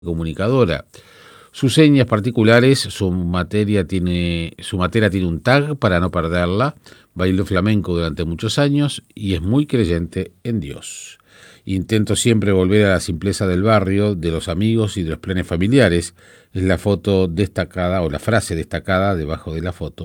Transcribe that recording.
comunicadora. Sus señas particulares, su materia tiene un tag para no perderla, bailó flamenco durante muchos años y es muy creyente en Dios. Intento siempre volver a la simpleza del barrio, de los amigos y de los planes familiares. Es la foto destacada o la frase destacada debajo de la foto.